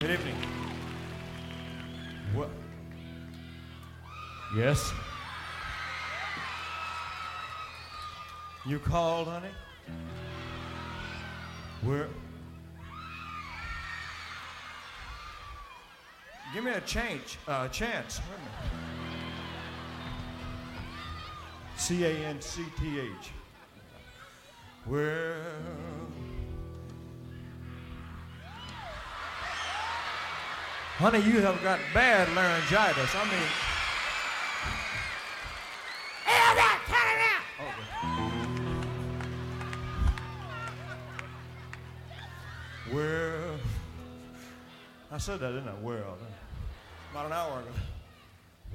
Good evening. What? Yes? You called, honey? Where? Give me a chance. Wait a minute. C-A-N-C-T-H. Well, honey, you have got bad laryngitis. I mean, hell that, cut it out. Okay. Well, I said that, didn't I? Well, about an hour ago.